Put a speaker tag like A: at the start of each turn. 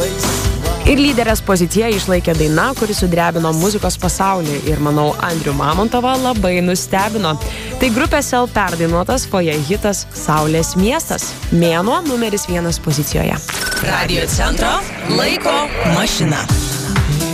A: Ir lyderės poziciją išlaikė daina, kuri sudrebino muzikos pasaulį ir, manau, Andrių Mamontovą labai nustebino. Tai grupės L perdainuotas Foje hitas Saulės miestas. Mėnuo numeris 1 pozicijoje.
B: Radio Centro laiko mašina.